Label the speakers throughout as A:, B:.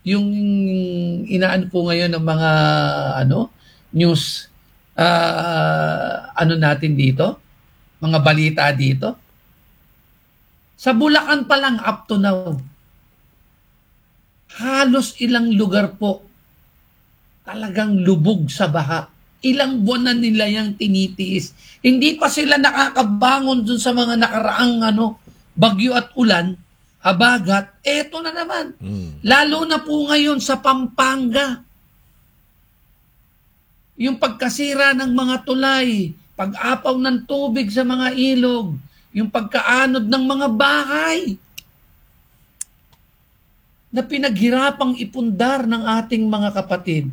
A: yung inaan po ngayon ng mga news natin dito, mga balita dito. Sa Bulacan pa lang up to now, halos ilang lugar po talagang lubog sa baha. Ilang buwan na nila yung tinitiis. Hindi pa sila nakakabangon dun sa mga nakaraang bagyo at ulan, habagat. Eto na naman. Lalo na po ngayon sa Pampanga. Yung pagkasira ng mga tulay, pag-apaw ng tubig sa mga ilog, yung pagkaanod ng mga bahay na pinaghirapang ipundar ng ating mga kapatid.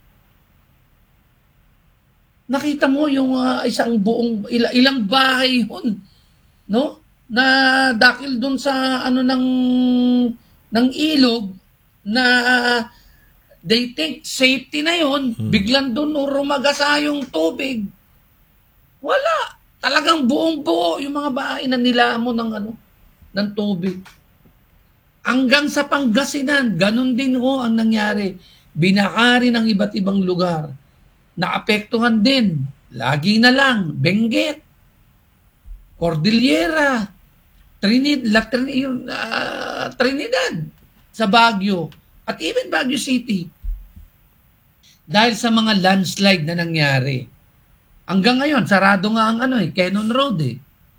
A: Nakita mo yung isang buong ilang bahay yun, no? Na dahil doon sa ng ilog na they think safety na yun, biglang doon rumagasa yung tubig. Wala. Talagang buong-buo yung mga bahay na nilamon ng tubig. Hanggang sa Pangasinan, ganun din ang nangyari. Binakari ng iba't ibang lugar. Naapektuhan din. Lagi na lang. Benguet, Cordillera, Trinidad, sa Baguio, at even Baguio City. Dahil sa mga landslide na nangyari. Hanggang ngayon, sarado nga ang Cannon Road eh.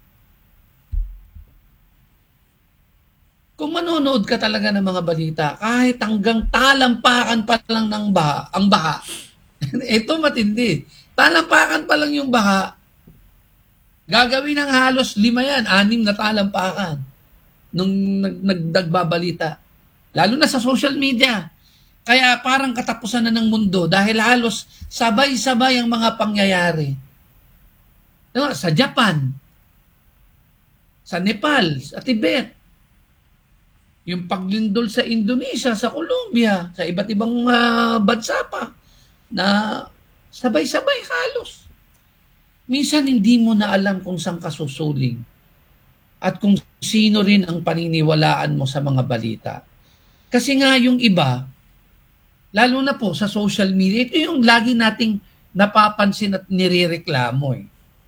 A: Kung manonood ka talaga ng mga balita, kahit hanggang talampakan pa lang ng ang baha, ito matindi. Talampakan pa lang yung baha, gagawin ng halos 5 yan, 6 na talampakan nung nagbabalita. Lalo na sa social media. Kaya parang katapusan na ng mundo dahil halos sabay-sabay ang mga pangyayari. Sa Japan, sa Nepal, sa Tibet, yung paglindol sa Indonesia, sa Colombia, sa iba't ibang bansa pa, na sabay-sabay halos. Minsan hindi mo na alam kung saan ka susuling at kung sino rin ang paniniwalaan mo sa mga balita. Kasi nga yung iba, lalo na po sa social media, ito yung lagi nating napapansin at nirereklamo eh.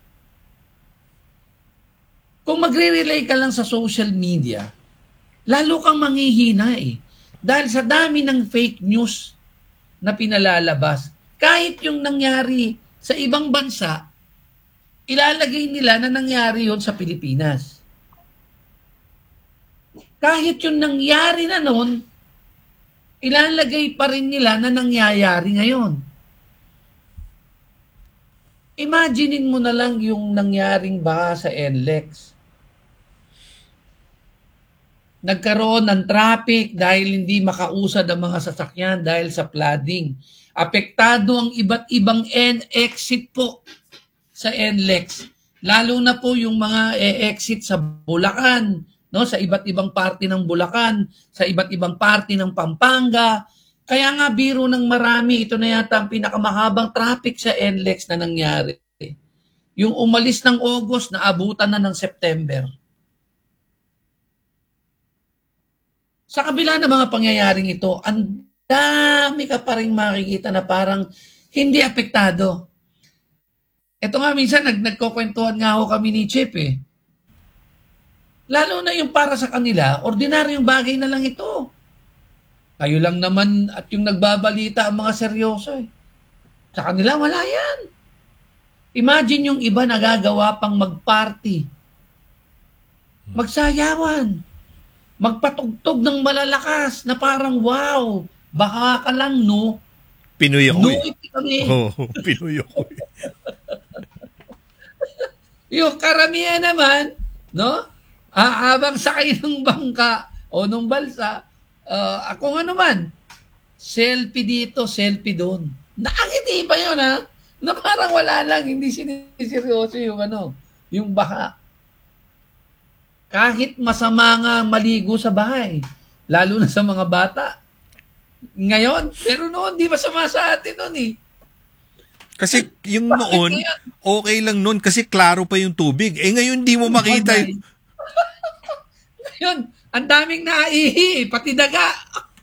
A: Kung magre-relay ka lang sa social media, lalo kang manghihina eh. Dahil sa dami ng fake news na pinalalabas, kahit yung nangyari sa ibang bansa, ilalagay nila na nangyari yon sa Pilipinas. Kahit yung nangyari na noon, ilalagay pa rin nila na nangyayari ngayon. Imaginein mo na lang yung nangyaring baha sa NLEX. Nagkaroon ng traffic dahil hindi makausad ang mga sasakyan dahil sa flooding. Apektado ang iba't ibang exit po sa NLEX. Lalo na po yung mga exit sa Bulacan, no, sa iba't ibang parte ng Bulacan, sa iba't ibang parte ng Pampanga. Kaya nga biro ng marami, ito na yata ang pinakamahabang traffic sa NLEX na nangyari. Yung umalis ng August, naabutan na ng September. Sa kabila ng mga pangyayaring ito, ang dami ka pa rin makikita na parang hindi apektado. Ito nga minsan, nagkukwentuhan nga ako kami ni Chip eh. Lalo na yung para sa kanila, ordinaryong bagay na lang ito. Kayo lang naman at yung nagbabalita ang mga seryoso eh. Sa kanila, wala yan. Imagine yung iba nagagawa pang mag-party. Magsayawan. Magpatugtog ng malalakas na parang wow, baka ka lang no.
B: Pinoy ako
A: kami.
B: Pinoy ako
A: Yung karamihan naman, no? Habang sakay ng bangka o ng balsa, ako nga naman, selfie dito, selfie doon. Nakangiti pa yun ha? Na parang wala lang, hindi siniseryoso yung baha. Kahit masama nga maligo sa bahay, lalo na sa mga bata. Ngayon, pero noon, di masama sa atin noon eh.
B: Kasi yung noon, okay lang noon kasi klaro pa yung tubig. Ngayon, di mo makita.
A: Ngayon, ang daming naihi, pati daga.